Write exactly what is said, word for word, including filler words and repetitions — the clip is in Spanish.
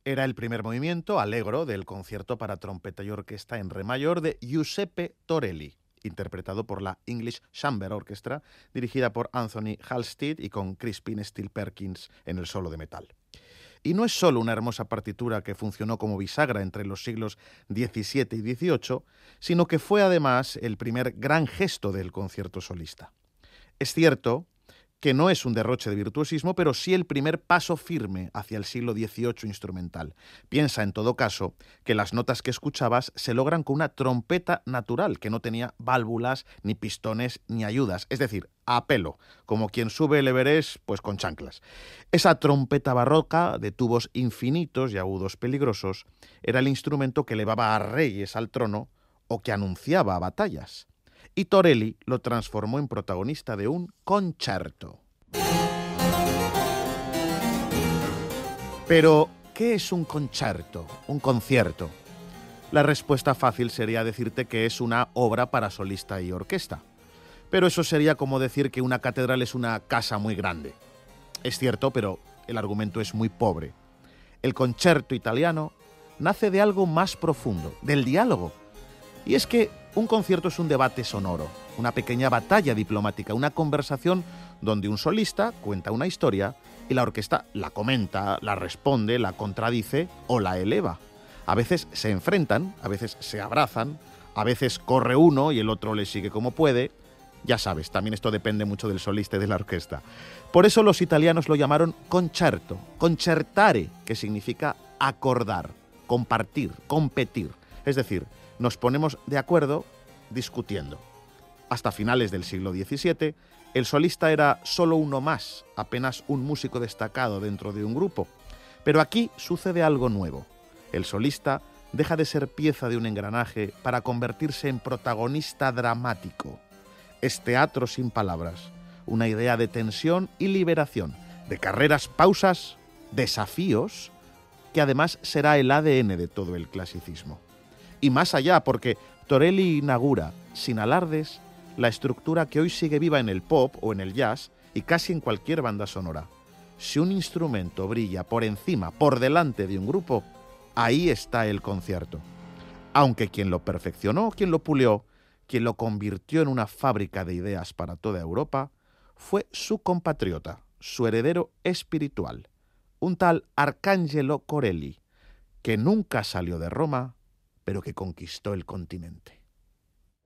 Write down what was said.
Era el primer movimiento, allegro, del concierto para trompeta y orquesta en re mayor de Giuseppe Torelli, interpretado por la English Chamber Orchestra, dirigida por Anthony Halstead y con Crispin Steele Perkins en el solo de metal. Y no es solo una hermosa partitura que funcionó como bisagra entre los siglos diecisiete y dieciocho, sino que fue además el primer gran gesto del concierto solista. Es cierto que no es un derroche de virtuosismo, pero sí el primer paso firme hacia el siglo dieciocho instrumental. Piensa, en todo caso, que las notas que escuchabas se logran con una trompeta natural, que no tenía válvulas, ni pistones, ni ayudas, es decir, a pelo, como quien sube el Everest, pues con chanclas. Esa trompeta barroca, de tubos infinitos y agudos peligrosos, era el instrumento que elevaba a reyes al trono o que anunciaba batallas. Y Torelli lo transformó en protagonista de un concerto. Pero, ¿qué es un concerto? Un concierto. La respuesta fácil sería decirte que es una obra para solista y orquesta. Pero eso sería como decir que una catedral es una casa muy grande. Es cierto, pero el argumento es muy pobre. El concerto italiano nace de algo más profundo, del diálogo. Y es que un concierto es un debate sonoro, una pequeña batalla diplomática, una conversación donde un solista cuenta una historia y la orquesta la comenta, la responde, la contradice o la eleva. A veces se enfrentan, a veces se abrazan, a veces corre uno y el otro le sigue como puede. Ya sabes, también esto depende mucho del solista y de la orquesta. Por eso los italianos lo llamaron concerto, concertare, que significa acordar, compartir, competir. Es decir, nos ponemos de acuerdo discutiendo. Hasta finales del siglo diecisiete, el solista era solo uno más, apenas un músico destacado dentro de un grupo. Pero aquí sucede algo nuevo. El solista deja de ser pieza de un engranaje para convertirse en protagonista dramático. Es teatro sin palabras, una idea de tensión y liberación, de carreras, pausas, desafíos, que además será el A D N de todo el clasicismo. Y más allá, porque Torelli inaugura, sin alardes, la estructura que hoy sigue viva en el pop o en el jazz y casi en cualquier banda sonora. Si un instrumento brilla por encima, por delante de un grupo, ahí está el concierto. Aunque quien lo perfeccionó, quien lo pulió, quien lo convirtió en una fábrica de ideas para toda Europa, fue su compatriota, su heredero espiritual, un tal Arcangelo Corelli, que nunca salió de Roma, pero que conquistó el continente.